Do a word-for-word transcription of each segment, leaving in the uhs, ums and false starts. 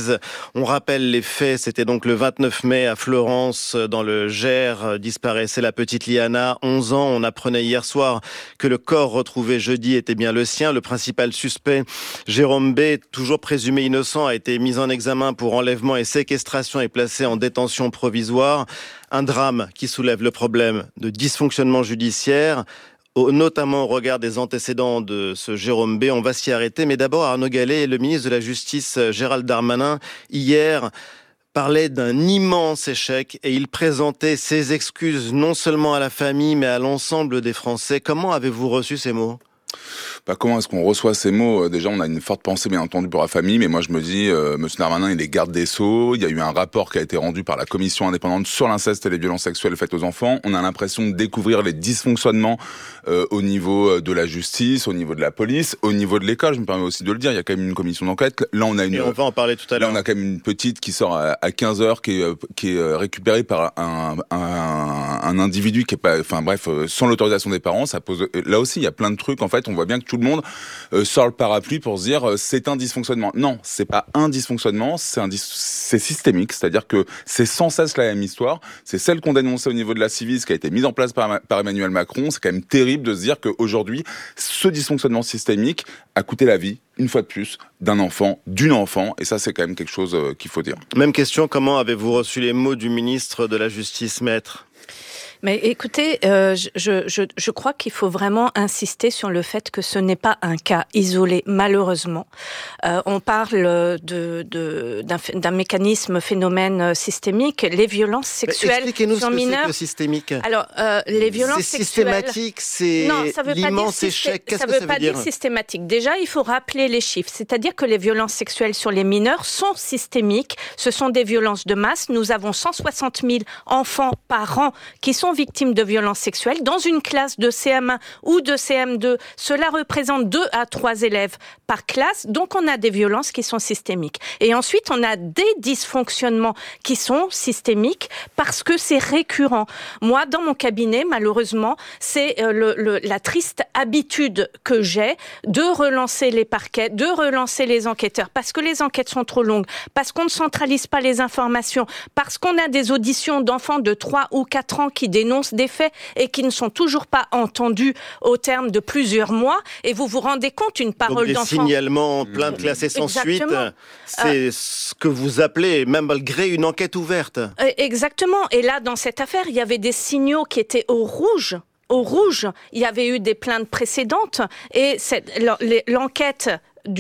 seize. On rappelle les faits, c'était donc le vingt-neuf mai à Florence, dans le Gers, disparaissait la petite Liana, onze ans. On apprenait hier soir que le corps retrouvé jeudi était bien le sien. Le principal suspect, Jérôme B., toujours présumé innocent, a été mis en examen pour enlèvement et séquestration et placé en détention provisoire. Un drame qui soulève le problème de dysfonctionnement judiciaire, notamment au regard des antécédents de ce Jérôme B. On va s'y arrêter. Mais d'abord, Arnaud Gallet, le ministre de la Justice, Gérald Darmanin, hier, parlait d'un immense échec et il présentait ses excuses non seulement à la famille, mais à l'ensemble des Français. Comment avez-vous reçu ces mots ? Bah, comment est-ce qu'on reçoit ces mots ? Déjà, on a une forte pensée, bien entendu, pour la famille, mais moi, je me dis, euh, Monsieur Darmanin, il est garde des Sceaux, il y a eu un rapport qui a été rendu par la commission indépendante sur l'inceste et les violences sexuelles faites aux enfants. On a l'impression de découvrir les dysfonctionnements euh, au niveau de la justice, au niveau de la police, au niveau de l'école. Je me permets aussi de le dire, il y a quand même une commission d'enquête. Là, on a une. Et on va en parler tout à l'heure. Là, on a quand même une petite qui sort à, à quinze heures, qui est, qui est récupérée par un, un, un individu qui est pas, enfin bref, sans l'autorisation des parents. Ça pose. Là aussi, il y a plein de trucs. En fait, on voit bien que tout le monde euh, sort le parapluie pour se dire euh, c'est un dysfonctionnement. Non, c'est pas un dysfonctionnement, c'est un dis- c'est systémique, c'est-à-dire que c'est sans cesse la même histoire. C'est celle qu'on dénonçait au niveau de la Civis, qui a été mise en place par, par Emmanuel Macron. C'est quand même terrible de se dire qu'aujourd'hui, ce dysfonctionnement systémique a coûté la vie, une fois de plus, d'un enfant, d'une enfant, et ça c'est quand même quelque chose euh, qu'il faut dire. Même question, comment avez-vous reçu les mots du ministre de la Justice, maître ? Mais écoutez, euh, je, je, je crois qu'il faut vraiment insister sur le fait que ce n'est pas un cas isolé, malheureusement. Euh, on parle de, de, d'un, d'un mécanisme, phénomène systémique. Les violences sexuelles Expliquez-nous sur ce que mineurs. C'est que systémique. Alors, euh, les violences c'est sexuelles. C'est systématique, c'est non, ça veut l'immense pas dire échec. Qu'est-ce ça que veut ça pas veut dire, dire systématique. Déjà, il faut rappeler les chiffres. C'est-à-dire que les violences sexuelles sur les mineurs sont systémiques. Ce sont des violences de masse. Nous avons cent soixante mille enfants par an qui sont victimes de violences sexuelles. Dans une classe de C M un ou de C M deux, cela représente deux à trois élèves par classe. Donc, on a des violences qui sont systémiques. Et ensuite, on a des dysfonctionnements qui sont systémiques parce que c'est récurrent. Moi, dans mon cabinet, malheureusement, c'est euh, le, le, la triste habitude que j'ai de relancer les parquets, de relancer les enquêteurs parce que les enquêtes sont trop longues, parce qu'on ne centralise pas les informations, parce qu'on a des auditions d'enfants de trois ou quatre ans qui dénoncent des faits et qui ne sont toujours pas entendus au terme de plusieurs mois. Et vous vous rendez compte, une parole Donc, d'enfant... des signalements, plaintes classées sans suite, c'est euh, ce que vous appelez, même malgré une enquête ouverte. Exactement. Et là, dans cette affaire, il y avait des signaux qui étaient au rouge. Au rouge, il y avait eu des plaintes précédentes et cette, l'enquête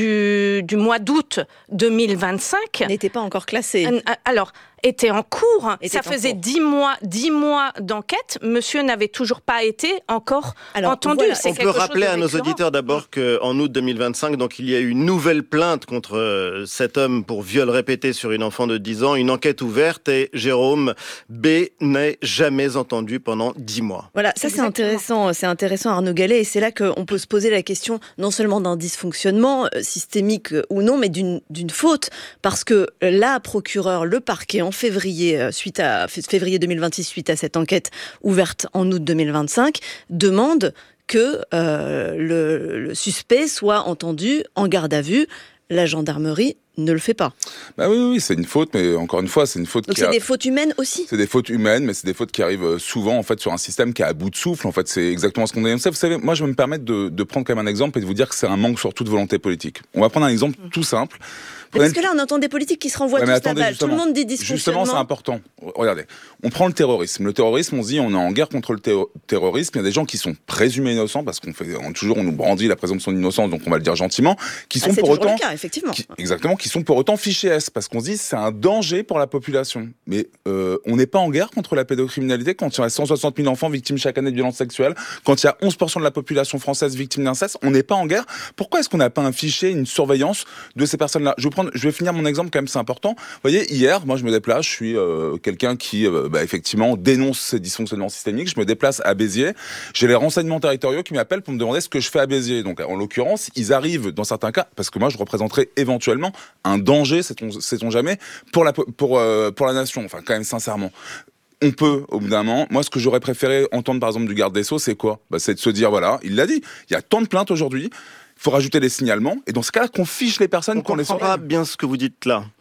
du, du mois d'août deux mille vingt-cinq... n'était pas encore classée. Alors... était en cours. Était ça en faisait cours. dix mois, dix mois d'enquête. Monsieur n'avait toujours pas été encore Alors, entendu. Voilà. C'est On quelque peut chose rappeler de à nos récurrent. auditeurs d'abord qu'en août deux mille vingt-cinq, donc il y a eu une nouvelle plainte contre euh, cet homme pour viol répété sur une enfant de dix ans, une enquête ouverte et Jérôme B n'est jamais entendu pendant dix mois. Voilà, ça Exactement. c'est intéressant, c'est intéressant Arnaud Gallet, et c'est là qu'on peut se poser la question non seulement d'un dysfonctionnement euh, systémique euh, ou non, mais d'une, d'une faute, parce que la procureure, le parquet, en février, euh, suite à février deux mille vingt-six, suite à cette enquête ouverte en août deux mille vingt-cinq, demande que euh, le, le suspect soit entendu en garde à vue. La gendarmerie ne le fait pas. Bah oui, oui, c'est une faute, mais encore une fois, c'est une faute Donc qui c'est a... des fautes humaines aussi. C'est des fautes humaines, mais c'est des fautes qui arrivent souvent en fait sur un système qui est à bout de souffle. En fait, c'est exactement ce qu'on dénonçait. Vous savez, moi, je vais me permettre de, de prendre quand même un exemple et de vous dire que c'est un manque surtout de volonté politique. On va prendre un exemple tout simple. Parce que là, on entend des politiques qui se renvoient Ouais, tous mais la attendez, balle. Tout le justement. monde dit dysfonctionnement. Justement, c'est important. Regardez, on prend le terrorisme. Le terrorisme, on se dit, on est en guerre contre le terro- terrorisme. Il y a des gens qui sont présumés innocents parce qu'on fait on, toujours, on nous brandit la présomption d'innocence, donc on va le dire gentiment, qui Ah, sont c'est pour toujours autant, le cas, effectivement. qui, exactement, qui sont pour autant fichés S, parce qu'on se dit c'est un danger pour la population. Mais euh, on n'est pas en guerre contre la pédocriminalité quand il y a cent soixante mille enfants victimes chaque année de violences sexuelles, quand il y a onze pour cent de la population française victime d'inceste. On n'est pas en guerre. Pourquoi est-ce qu'on n'a pas un fichier, une surveillance de ces personnes-là ? Je vais prendre, je vais finir mon exemple quand même, c'est important. Vous voyez, hier, moi je me déplace, je suis euh, quelqu'un qui, euh, bah, effectivement, dénonce ces dysfonctionnements systémiques. Je me déplace à Béziers. J'ai les renseignements territoriaux qui m'appellent pour me demander ce que je fais à Béziers. Donc, en l'occurrence, ils arrivent dans certains cas, parce que moi je représenterai éventuellement un danger, sait-on, sait-on jamais, pour la, pour, euh, pour la nation. Enfin, quand même, sincèrement. On peut, au bout d'un moment, moi, ce que j'aurais préféré entendre, par exemple, du garde des Sceaux, c'est quoi ? Bah, c'est de se dire, voilà, il l'a dit, il y a tant de plaintes aujourd'hui, il faut rajouter des signalements, et dans ce cas-là, qu'on fiche les personnes, On qu'on les comprend pas bien ce que vous dites là.